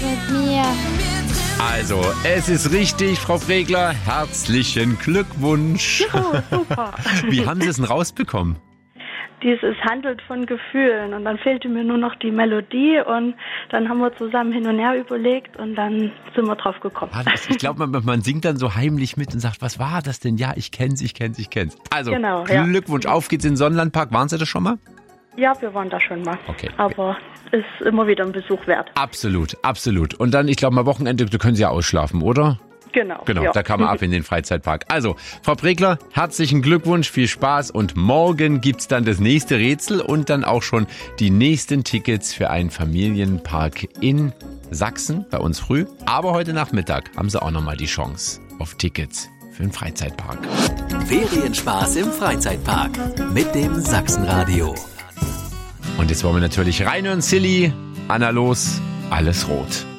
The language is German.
mit mir. Also, es ist richtig, Frau Fregler. Herzlichen Glückwunsch. Juhu, super. Wie haben Sie es denn rausbekommen? Dieses handelt von Gefühlen und dann fehlte mir nur noch die Melodie und dann haben wir zusammen hin und her überlegt und dann sind wir drauf gekommen. Ich glaube, man singt dann so heimlich mit und sagt, was war das denn? Ja, ich kenn's. Also, Genau, Glückwunsch. Auf geht's in den Sonnenlandpark. Waren Sie das schon mal? Ja, wir waren da schon mal. Okay. Aber ist immer wieder ein Besuch wert. Absolut. Und dann, ich glaube, am Wochenende, da können Sie ja ausschlafen, oder? Genau, ja. Da kann man ab in den Freizeitpark. Also, Frau Pregler, herzlichen Glückwunsch, viel Spaß und morgen gibt's dann das nächste Rätsel und dann auch schon die nächsten Tickets für einen Familienpark in Sachsen, bei uns früh. Aber heute Nachmittag haben Sie auch nochmal die Chance auf Tickets für den Freizeitpark. Ferienspaß im Freizeitpark mit dem Sachsenradio. Und jetzt wollen wir natürlich reinhören, Silly, Anna Los, alles rot.